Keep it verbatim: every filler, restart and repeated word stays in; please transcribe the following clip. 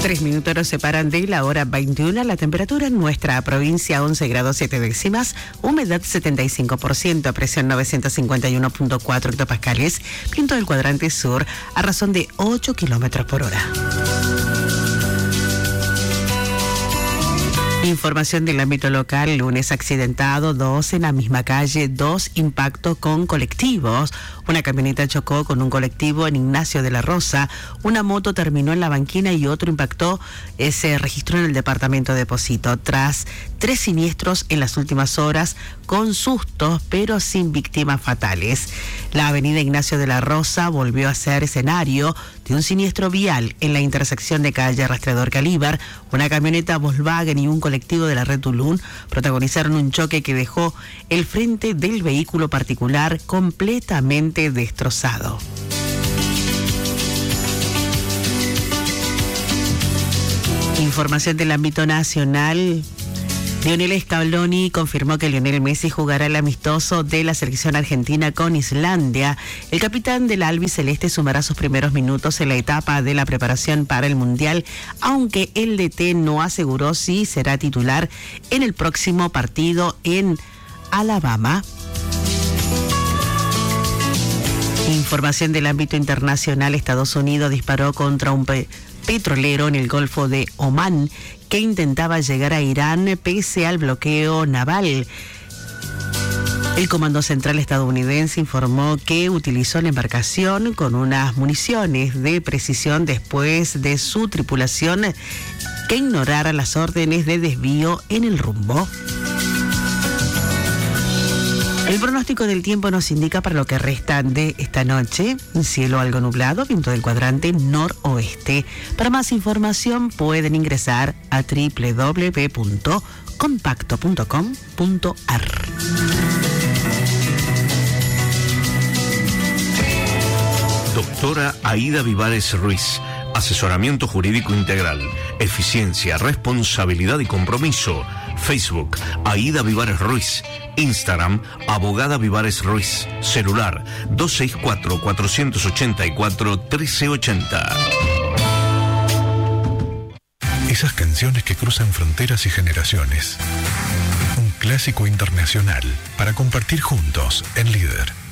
Tres minutos nos separan de la hora veintiuna. La temperatura en nuestra provincia once grados siete décimas, humedad setenta y cinco por ciento, presión novecientos cincuenta y uno punto cuatro hectopascales, viento del cuadrante sur a razón de ocho kilómetros por hora. Información del ámbito local, lunes accidentado, dos en la misma calle, dos impactos con colectivos. Una camioneta chocó con un colectivo en Ignacio de la Rosa, una moto terminó en la banquina y otro impactó, eh, se registró en el departamento de Pocito. Tras tres siniestros en las últimas horas, con sustos pero sin víctimas fatales. La avenida Ignacio de la Rosa volvió a ser escenario de un siniestro vial en la intersección de calle Rastreador Calíbar. Una camioneta Volkswagen y un colectivo de la red Tulún protagonizaron un choque que dejó el frente del vehículo particular completamente destrozado. Información del ámbito nacional. Lionel Scaloni confirmó que Lionel Messi jugará el amistoso de la selección argentina con Islandia. El capitán del albiceleste sumará sus primeros minutos en la etapa de la preparación para el Mundial, aunque el D T no aseguró si será titular en el próximo partido en Alabama. Información del ámbito internacional. Estados Unidos disparó contra un pe- petrolero en el Golfo de Omán que intentaba llegar a Irán pese al bloqueo naval. El Comando Central estadounidense informó que utilizó la embarcación con unas municiones de precisión después de su tripulación que ignorara las órdenes de desvío en el rumbo. El pronóstico del tiempo nos indica para lo que resta de esta noche, cielo algo nublado, viento del cuadrante noroeste. Para más información pueden ingresar a doble u doble u doble u punto compacto punto com punto a r. Doctora Aida Vivares Ruiz, asesoramiento jurídico integral, eficiencia, responsabilidad y compromiso. Facebook, Aida Vivares Ruiz. Instagram, Abogada Vivares Ruiz. Celular, dos seis cuatro, cuatro ocho cuatro, uno tres ocho cero. Esas canciones que cruzan fronteras y generaciones. Un clásico internacional para compartir juntos en Líder.